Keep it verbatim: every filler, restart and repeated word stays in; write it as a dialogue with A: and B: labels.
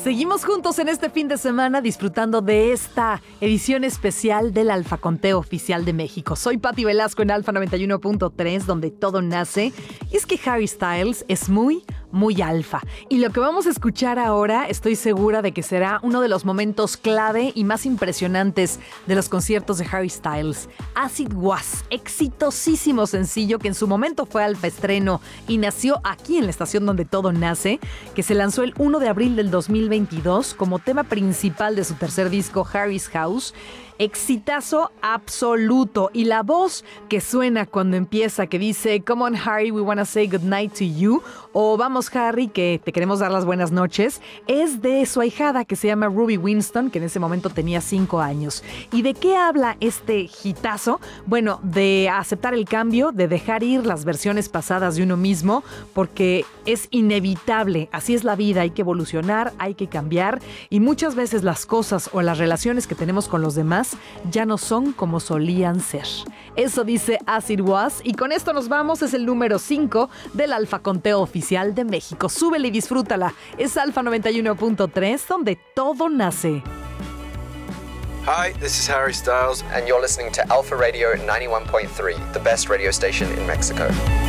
A: Seguimos juntos en este fin de semana disfrutando de esta edición especial del Alfa Conteo Oficial de México. Soy Pati Velasco en Alfa noventa y uno punto tres, donde todo nace. Y es que Harry Styles es muy, muy alfa. Y lo que vamos a escuchar ahora, estoy segura de que será uno de los momentos clave y más impresionantes de los conciertos de Harry Styles. Acid Was, exitosísimo sencillo que en su momento fue alfa estreno y nació aquí en la estación donde todo nace, que se lanzó el primero de abril del dos mil veintidós como tema principal de su tercer disco Harry's House. Exitazo absoluto. Y la voz que suena cuando empieza, que dice "Come on Harry, we wanna say goodnight to you", o "Vamos Harry, que te queremos dar las buenas noches", es de su ahijada, que se llama Ruby Winston, que en ese momento tenía cinco años. ¿Y de qué habla este hitazo? Bueno, de aceptar el cambio, de dejar ir las versiones pasadas de uno mismo, porque es inevitable, así es la vida, hay que evolucionar, hay que cambiar, y muchas veces las cosas o las relaciones que tenemos con los demás ya no son como solían ser. Eso dice Acid Was, y con esto nos vamos. Es el número cinco del Alfa Conteo Oficial de México. Súbele y disfrútala. Es Alfa noventa y uno punto tres, donde todo nace.
B: Hi, this is Harry Styles, and you're listening to Alpha Radio ninety-one point three, the best radio station in Mexico.